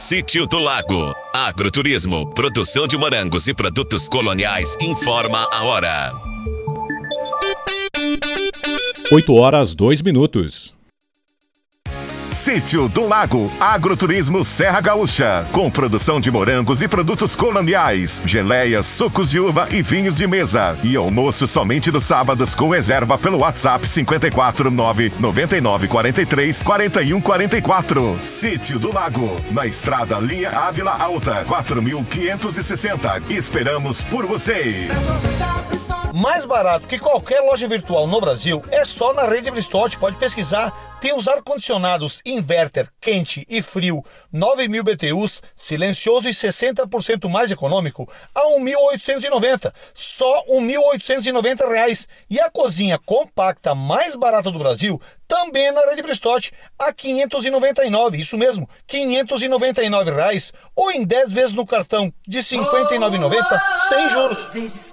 Sítio do Lago. Agroturismo, produção de morangos e produtos coloniais. Informa a hora. 8h02. Sítio do Lago, Agroturismo Serra Gaúcha, com produção de morangos e produtos coloniais, geleias, sucos de uva e vinhos de mesa. E almoço somente nos sábados com reserva pelo WhatsApp 549 9943 4144. Sítio do Lago, na estrada Linha Ávila Alta, 4560. Esperamos por você. Mais barato que qualquer loja virtual no Brasil é só na Rede Bristotti. Pode pesquisar. Tem os ar-condicionados inverter, quente e frio, 9.000 BTUs, silencioso e 60% mais econômico, a R$ 1.890. Só R$ 1.890. E a cozinha compacta mais barata do Brasil também é na Rede Bristotti, a R$ 599. Isso mesmo, R$ 599. Ou em 10 vezes no cartão de R$ 59,90, sem juros.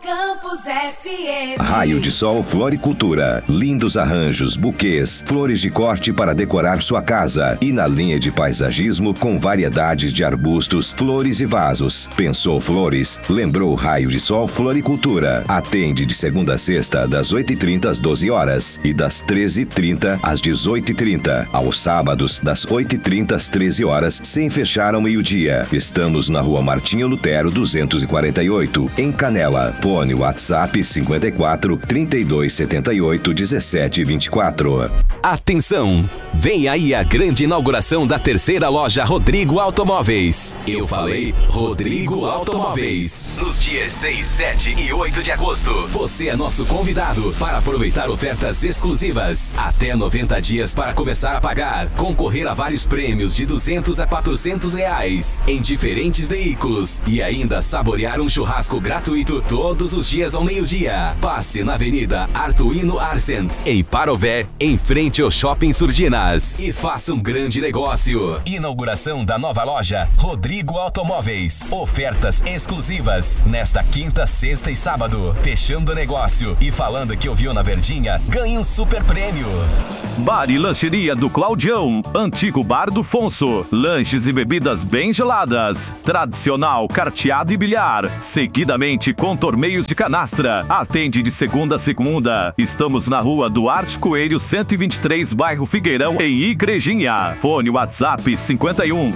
Raio de Sol Floricultura. Lindos arranjos, buquês, flores de corte para decorar sua casa. E na linha de paisagismo com variedades de arbustos, flores e vasos. Pensou flores? Lembrou Raio de Sol Floricultura. Atende de segunda a sexta, das 8h30 às 12 horas e das 13h30 às 18h30. Aos sábados, das 8h30 às 13 horas, sem fechar ao meio-dia. Estamos na Rua Martinho Lutero 248, em Canela. Fone WhatsApp 54 3278 1724. Atenção! Vem aí a grande inauguração da terceira loja Rodrigo Automóveis. Eu falei Rodrigo Automóveis. Nos dias 6, 7 e 8 de agosto. Você é nosso convidado para aproveitar ofertas exclusivas. Até 90 dias para começar a pagar. Concorrer a vários prêmios de R$200 a R$400 em diferentes veículos. E ainda saborear um churrasco gratuito todos os dias ao meio-dia. Passe na Avenida Artuino Arsent, em Parové, em frente ao Shopping Surginas. E faça um grande negócio. Inauguração da nova loja Rodrigo Automóveis. Ofertas exclusivas nesta quinta, sexta e sábado. Fechando o negócio e falando que ouviu na Verdinha, ganhe um super prêmio. Bar e lancheria do Claudião, antigo bar do Fonso. Lanches e bebidas bem geladas. Tradicional carteado e bilhar. Seguidamente com torneios de canastra. Atende de segunda a segunda. Estamos na rua Duarte Coelho 123, bairro Figueirão, em Igrejinha. Fone WhatsApp 51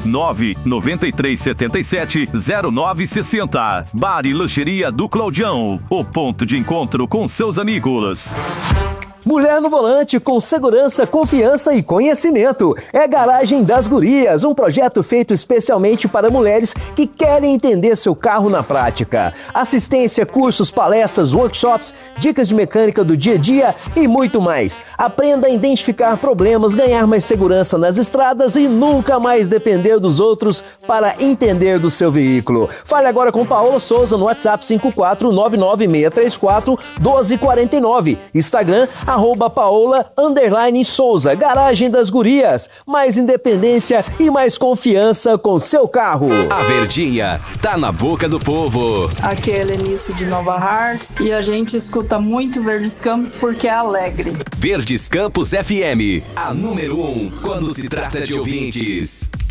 99377 0960. Bar e lancheria do Claudião, o ponto de encontro com seus amigos. Mulher no volante com segurança, confiança e conhecimento. É Garagem das Gurias, um projeto feito especialmente para mulheres que querem entender seu carro na prática. Assistência, cursos, palestras, workshops, dicas de mecânica do dia a dia e muito mais. Aprenda a identificar problemas, ganhar mais segurança nas estradas e nunca mais depender dos outros para entender do seu veículo. Fale agora com Paola Souza no WhatsApp 54996341249. Instagram @Paola_Souza. Garagem das Gurias. Mais independência e mais confiança com seu carro. A Verdinha tá na boca do povo. Aqui é Helenice de Nova Hartz e a gente escuta muito Verdes Campos porque é alegre. Verdes Campos FM, a número 1 quando se trata de ouvintes.